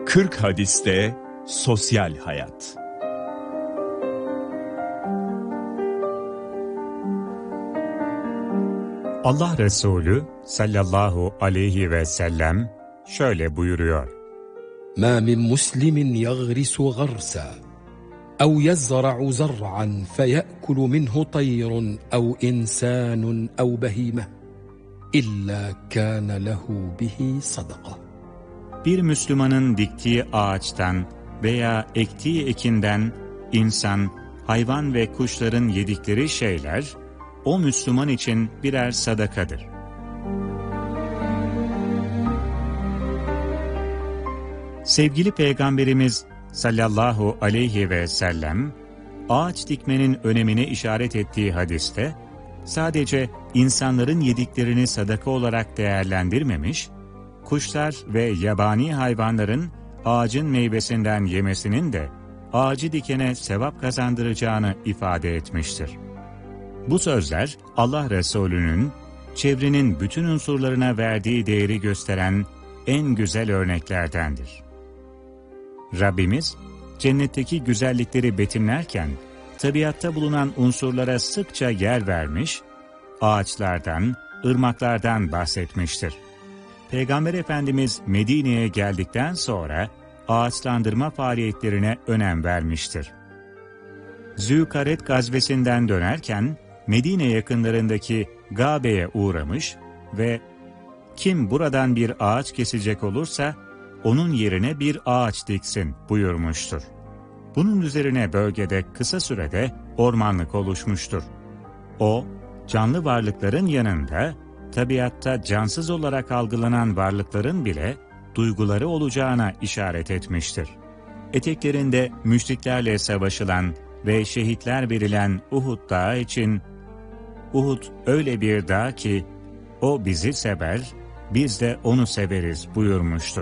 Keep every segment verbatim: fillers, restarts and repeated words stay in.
kırk hadiste sosyal hayat. Allah Resulü sallallahu aleyhi ve sellem şöyle buyuruyor: مَا مِنْ مُسْلِمٍ يَغْرِسُ غَرْسًا اَوْ يَزْرَعُ زَرْعًا فَيَأْكُلُ مِنْهُ طَيْرٌ اَوْ اِنْسَانٌ اَوْ بَهِيمَةٌ اِلَّا كَانَ لَهُ بِهِ صَدَقَةٌ. Bir Müslümanın diktiği ağaçtan veya ektiği ekinden insan, hayvan ve kuşların yedikleri şeyler, o Müslüman için birer sadakadır. Sevgili Peygamberimiz sallallahu aleyhi ve sellem, ağaç dikmenin önemine işaret ettiği hadiste, sadece insanların yediklerini sadaka olarak değerlendirmemiş, kuşlar ve yabani hayvanların ağacın meyvesinden yemesinin de ağacı dikene sevap kazandıracağını ifade etmiştir. Bu sözler Allah Resulü'nün çevrenin bütün unsurlarına verdiği değeri gösteren en güzel örneklerdendir. Rabbimiz cennetteki güzellikleri betimlerken tabiatta bulunan unsurlara sıkça yer vermiş, ağaçlardan, ırmaklardan bahsetmiştir. Peygamber Efendimiz Medine'ye geldikten sonra ağaçlandırma faaliyetlerine önem vermiştir. Zülkaret gazvesinden dönerken Medine yakınlarındaki Gabe'ye uğramış ve kim buradan bir ağaç kesecek olursa onun yerine bir ağaç diksin buyurmuştur. Bunun üzerine bölgede kısa sürede ormanlık oluşmuştur. O, canlı varlıkların yanında tabiatta cansız olarak algılanan varlıkların bile duyguları olacağına işaret etmiştir. Eteklerinde müşriklerle savaşılan ve şehitler verilen Uhud Dağı için, Uhud öyle bir dağ ki o bizi sever, biz de onu severiz buyurmuştur.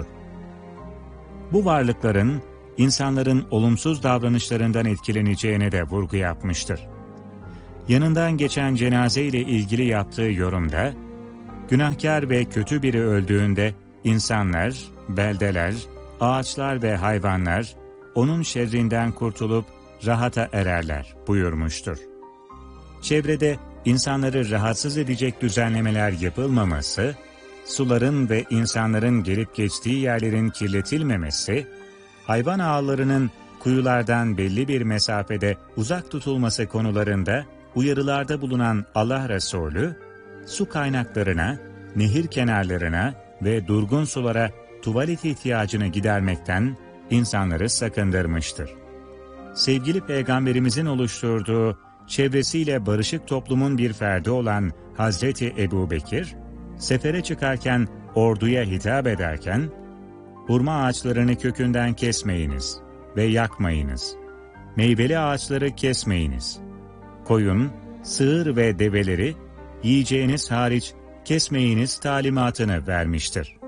Bu varlıkların insanların olumsuz davranışlarından etkileneceğine de vurgu yapmıştır. Yanından geçen cenaze ile ilgili yaptığı yorumda, günahkar ve kötü biri öldüğünde insanlar, beldeler, ağaçlar ve hayvanlar onun şerrinden kurtulup rahata ererler buyurmuştur. Çevrede insanları rahatsız edecek düzenlemeler yapılmaması, suların ve insanların gelip geçtiği yerlerin kirletilmemesi, hayvan ağlarının kuyulardan belli bir mesafede uzak tutulması konularında uyarılarda bulunan Allah Resulü, su kaynaklarına, nehir kenarlarına ve durgun sulara tuvalet ihtiyacını gidermekten insanları sakındırmıştır. Sevgili Peygamberimizin oluşturduğu, çevresiyle barışık toplumun bir ferdi olan Hazreti Ebubekir, sefere çıkarken orduya hitap ederken, hurma ağaçlarını kökünden kesmeyiniz ve yakmayınız. Meyveli ağaçları kesmeyiniz. Koyun, sığır ve develeri yiyeceğiniz hariç kesmeyiniz talimatını vermiştir.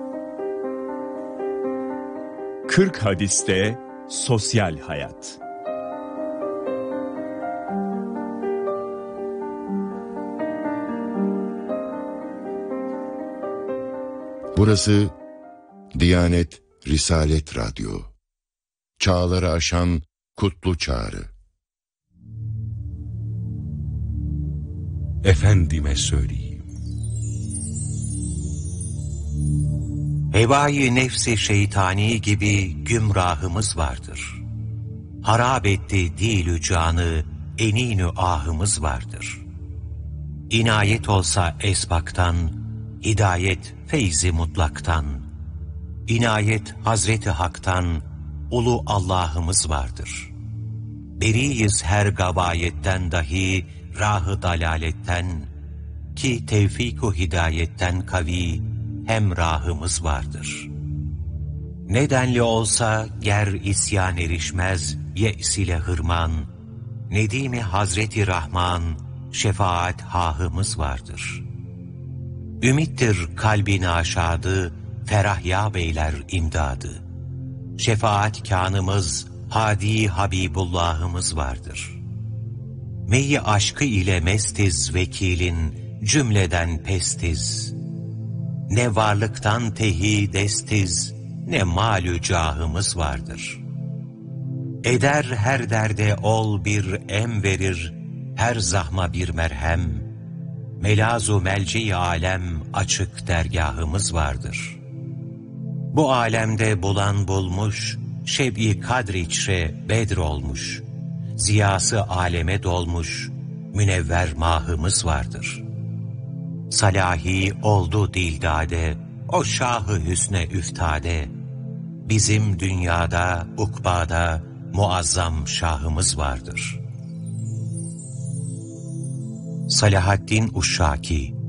kırk hadiste sosyal hayat. Burası Diyanet Risalet Radyo. Çağları aşan kutlu çağrı. Efendime söyleyeyim. Hevai nefsi şeytani gibi gümrahımız vardır. Harap etti dilü canı, eninü ahımız vardır. İnayet olsa esbaktan, hidayet feyzi mutlaktan, inayet Hazreti Hak'tan, ulu Allah'ımız vardır. Beriyiz her gavayetten dahi, rah-ı dalaletten, ki tevfik-u hidayetten kavi, hemrahımız vardır. Nedenli olsa ger isyan erişmez, ye's ile hırman, nedimi Hazreti Rahman, şefaat hahımız vardır. Ümittir kalbin aşadı, ferah ya beyler imdadı. Şefaat kânımız, hadi Habibullah'ımız vardır. Meyi aşkı ile mestiz vekilin, cümleden pestiz. Ne varlıktan tehi destiz, ne malü cahımız vardır. Eder her derde ol bir em verir, her zahma bir merhem, melazu melci alem açık dergahımız vardır. Bu alemde bulan bulmuş, şeb-i kadr içre bedr olmuş, ziyası aleme dolmuş, münevver mahımız vardır. Salahi oldu dildade, o şahı hüsne üftade, bizim dünyada, ukbada muazzam şahımız vardır. Salahaddin Uşşaki